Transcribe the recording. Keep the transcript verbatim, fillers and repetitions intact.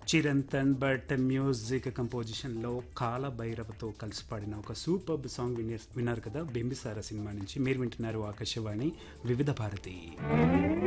Chirantan Bhatt music కంపోజిషన్లో కాలభైరవతో కలిసి పాడిన ఒక సూపర్బ్ సాంగ్ వినే విన్నారు కదా బింబిసార సినిమా నుంచి. మీరు వింటున్నారు ఆకాశవాణి వివిధ భారతి.